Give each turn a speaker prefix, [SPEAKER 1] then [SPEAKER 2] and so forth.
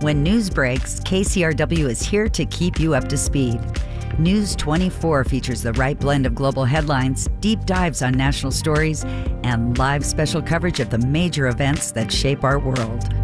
[SPEAKER 1] When news breaks, KCRW is here to keep you up to speed. News 24 features the right blend of global headlines, deep dives on national stories, and live special coverage of the major events that shape our world.